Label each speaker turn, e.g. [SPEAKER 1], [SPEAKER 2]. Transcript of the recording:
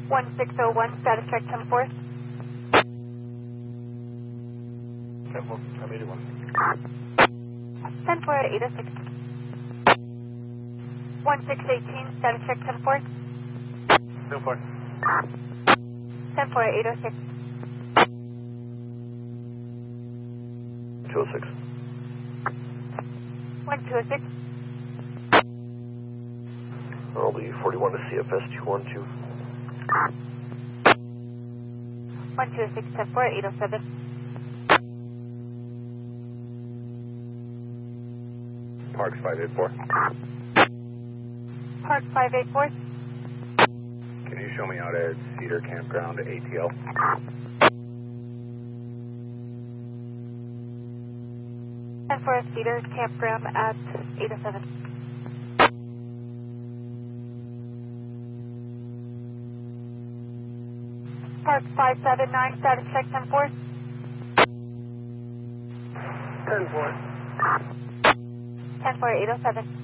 [SPEAKER 1] 1601, status check 10-4.
[SPEAKER 2] 10-4, I'm 81.
[SPEAKER 1] 10-4 at 806. 1618, status check 10-4.
[SPEAKER 2] 10-4.
[SPEAKER 1] 10-4 at 806.
[SPEAKER 2] 206.
[SPEAKER 1] 1206.
[SPEAKER 2] I'll be 41 to CFS 212.
[SPEAKER 1] 126, 10-4 at 807.
[SPEAKER 2] Parks 584.
[SPEAKER 1] Park 584.
[SPEAKER 2] Can you show me out at Cedar Campground to ATL?
[SPEAKER 1] 10-4 at Cedar Campground at 807. Park 579, status check 10-4.
[SPEAKER 2] 10-4.
[SPEAKER 1] 10-4 at 807.